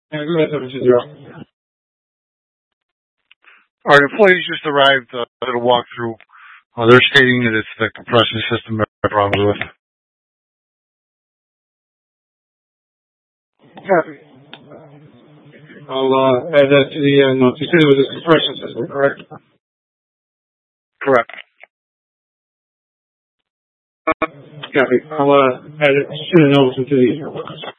Yeah, go ahead, 720. All right, employees just arrived at a walkthrough. They're stating that it's the compression system that they're problems with. Copy. I'll add that to the notes. You said it was a compression system, correct? Correct. Copy. I'll add it to the notes into the